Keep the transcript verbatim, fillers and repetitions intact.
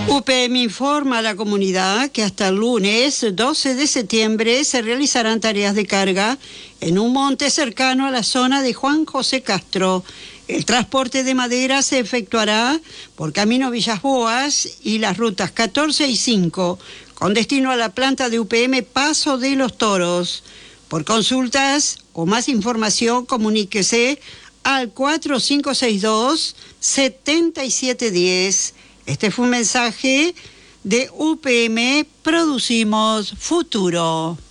U P M informa a la comunidad que hasta el lunes doce de septiembre se realizarán tareas de carga en un monte cercano a la zona de Juan José Castro. El transporte de madera se efectuará por Camino Villas Boas y las rutas catorce y cinco, con destino a la planta de U P M Paso de los Toros. Por consultas o más información, comuníquese al cuatro cinco seis dos, siete siete uno cero. Este fue un mensaje de U P M Producimos Futuro.